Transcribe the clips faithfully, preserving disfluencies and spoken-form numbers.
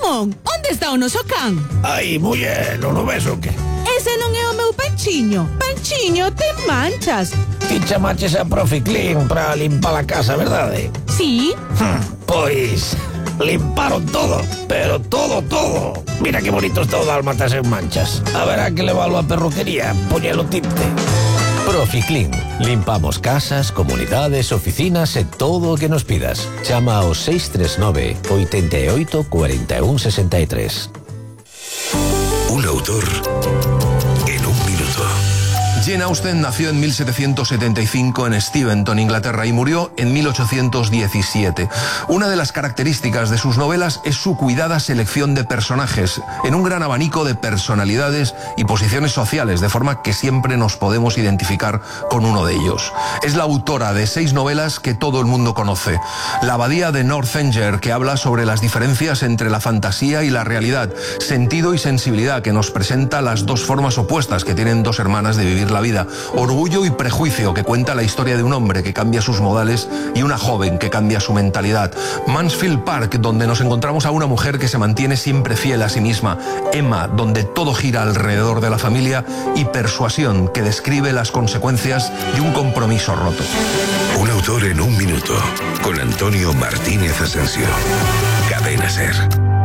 Ramón, onde está o noso can? Ai, muller, non o ves o que? Ese non é o meu Panchiño. Panchiño ten manchas. Ti chamaches a Profi Clean para limpar a casa, verdade? Sí. Hm, pois... limparon todo, pero todo, todo. Mira que bonito está o dálmatas en manchas. Haberá que levarlo a perruquería, poñelo tinte. Proficlin. Limpamos casas, comunidades, oficinas e todo o que nos pidas. Chama ao seis tres nove, oito oito, cuatro uno seis tres. Un autor en un minuto. Jane Austen nació en mil setecientos setenta y cinco en Steventon, Inglaterra, y murió en mil ochocientos diecisiete. Una de las características de sus novelas es su cuidada selección de personajes, en un gran abanico de personalidades y posiciones sociales, de forma que siempre nos podemos identificar con uno de ellos. Es la autora de seis novelas que todo el mundo conoce. La abadía de Northanger, que habla sobre las diferencias entre la fantasía y la realidad. Sentido y sensibilidad, que nos presenta las dos formas opuestas que tienen dos hermanas de vivir la vida. Orgullo y prejuicio, que cuenta la historia de un hombre que cambia sus modales y una joven que cambia su mentalidad. Mansfield Park, donde nos encontramos a una mujer que se mantiene siempre fiel a sí misma. Emma, donde todo gira alrededor de la familia. Y Persuasión, que describe las consecuencias de un compromiso roto. Un autor en un minuto, con Antonio Martínez Asensio. Cadena SER.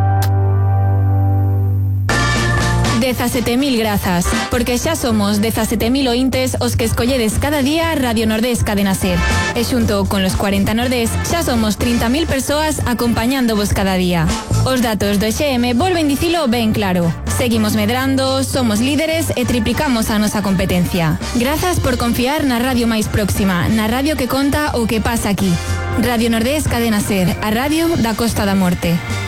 dezasete mil grazas, porque xa somos dezasete mil ointes os que escolledes cada día Radio Nordés Cadena SER. E xunto con los cuarenta Nordés xa somos trinta mil persoas acompañándovos cada día. Os datos do E X M volven dicilo ben claro. Seguimos medrando, somos líderes e triplicamos a nosa competencia. Grazas por confiar na radio máis próxima, na radio que conta o que pasa aquí. Radio Nordés Cadena SER, a radio da Costa da Morte.